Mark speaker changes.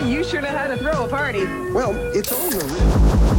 Speaker 1: You sure know how to throw a party.
Speaker 2: Well, it's on the...